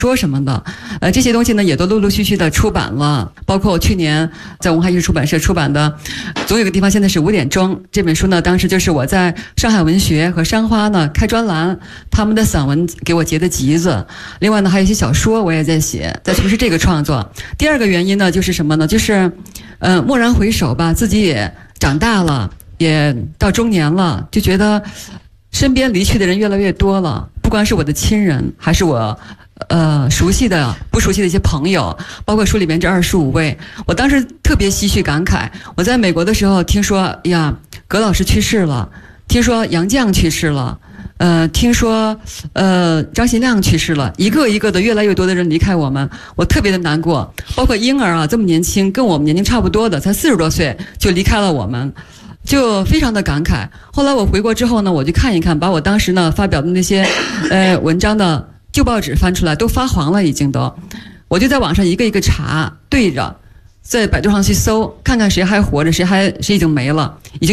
说什么的，这些东西呢也都陆陆续续的出版了，包括我去年在文化艺术出版社出版的总有个地方现在是5点钟这本书呢，当时就是我在上海文学和山花呢开专栏，他们的散文给我结的集子，另外呢还有一些小说我也在写，在从事这个创作。第二个原因呢就是什么呢，就是蓦然回首吧，自己也长大了，也到中年了，就觉得身边离去的人越来越多了，不管是我的亲人还是我熟悉的不熟悉的一些朋友，包括书里面这25位，我当时特别唏嘘感慨。我在美国的时候听说呀葛老师去世了，听说杨绛去世了，听说张贤亮去世了，一个一个的越来越多的人离开我们，我特别的难过。包括婴儿啊，这么年轻，跟我们年龄差不多的，才40多岁就离开了我们，就非常的感慨。后来我回国之后呢，我就看一看，把我当时呢发表的那些文章的旧报纸翻出来，都发黄了已经都，我就在网上一个一个查，对着在百度上去搜，看看谁还活着，谁已经没了，已经